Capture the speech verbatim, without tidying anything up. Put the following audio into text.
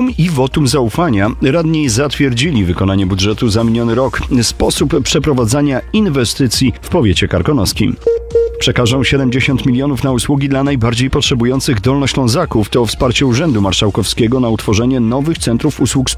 kworum i wotum zaufania radni zatwierdzili wykonanie budżetu za miniony rok, sposób przeprowadzania inwestycji w powiecie karkonoskim. Przekażą siedemdziesiąt milionów na usługi dla najbardziej potrzebujących Dolnoślązaków. To wsparcie Urzędu Marszałkowskiego na utworzenie nowych centrów usług